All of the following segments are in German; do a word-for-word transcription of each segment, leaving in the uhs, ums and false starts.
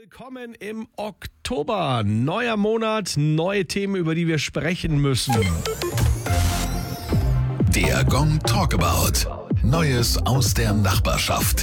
Willkommen im Oktober. Neuer Monat, neue Themen, über die wir sprechen müssen. Der Gong Talkabout. Neues aus der Nachbarschaft.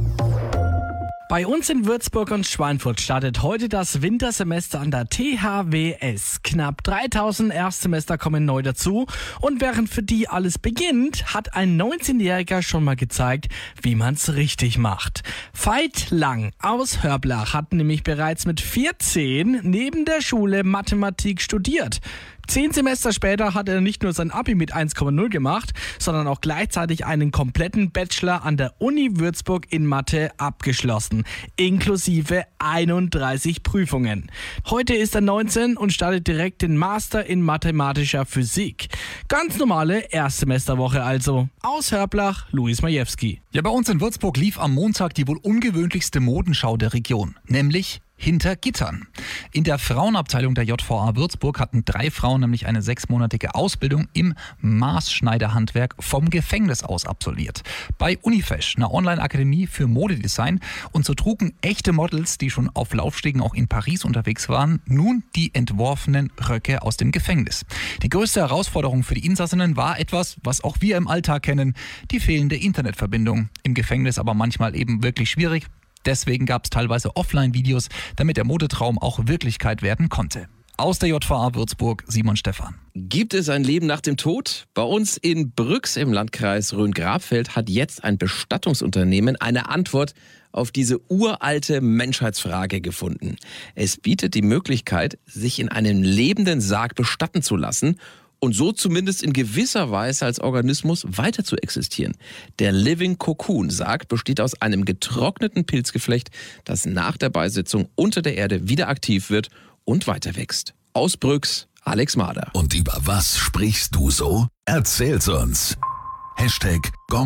Bei uns in Würzburg und Schweinfurt startet heute das Wintersemester an der T H W S. Knapp dreitausend Erstsemester kommen neu dazu. Und während für die alles beginnt, hat ein neunzehnjähriger schon mal gezeigt, wie man's richtig macht. Veit Lang aus Hörblach hat nämlich bereits mit vierzehn neben der Schule Mathematik studiert. Zehn Semester später hat er nicht nur sein Abi mit eins Komma null gemacht, sondern auch gleichzeitig einen kompletten Bachelor an der Uni Würzburg in Mathe abgeschlossen, inklusive einunddreißig Prüfungen. Heute ist er neunzehn und startet direkt den Master in mathematischer Physik. Ganz normale Erstsemesterwoche also. Aus Hörblach, Luis Majewski. Ja, bei uns in Würzburg lief am Montag die wohl ungewöhnlichste Modenschau der Region, nämlich hinter Gittern. In der Frauenabteilung der J V A Würzburg hatten drei Frauen nämlich eine sechsmonatige Ausbildung im Maßschneiderhandwerk vom Gefängnis aus absolviert. Bei Unifesh, einer Online-Akademie für Modedesign. Und so trugen echte Models, die schon auf Laufstegen auch in Paris unterwegs waren, nun die entworfenen Röcke aus dem Gefängnis. Die größte Herausforderung für die Insassinnen war etwas, was auch wir im Alltag kennen, die fehlende Internetverbindung. Im Gefängnis aber manchmal eben wirklich schwierig. Deswegen gab es teilweise Offline-Videos, damit der Modetraum auch Wirklichkeit werden konnte. Aus der J V A Würzburg, Simon Stephan. Gibt es ein Leben nach dem Tod? Bei uns in Brüx im Landkreis Rhön-Grabfeld hat jetzt ein Bestattungsunternehmen eine Antwort auf diese uralte Menschheitsfrage gefunden. Es bietet die Möglichkeit, sich in einem lebenden Sarg bestatten zu lassen und so zumindest in gewisser Weise als Organismus weiter zu existieren. Der Living Cocoon Sarg besteht aus einem getrockneten Pilzgeflecht, das nach der Beisetzung unter der Erde wieder aktiv wird und weiter wächst. Aus Brüx, Alex Mader. Und über was sprichst du so? Erzähl's uns. Hashtag Gong